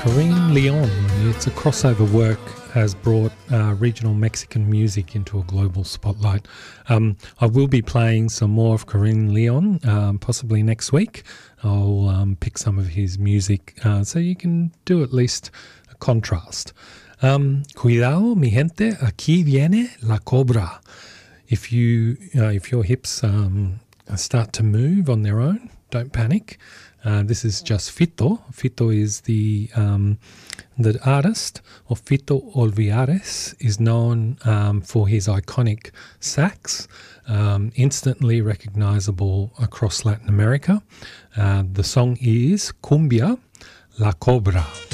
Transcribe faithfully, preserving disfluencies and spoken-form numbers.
Kareem Leon. It's a crossover work, has brought uh, regional Mexican music into a global spotlight. Um, I will be playing some more of Kareem Leon, um, possibly next week. I'll um, pick some of his music uh, so you can do at least a contrast. Um, Cuidado, mi gente, aquí viene la cobra. If you, uh, if your hips um, start to move on their own, don't panic. Uh, this is just Fito. Fito is the um, the artist, or Fito Olviares, is known um, for his iconic sax, um, instantly recognizable across Latin America. Uh, the song is Cumbia La Cobra.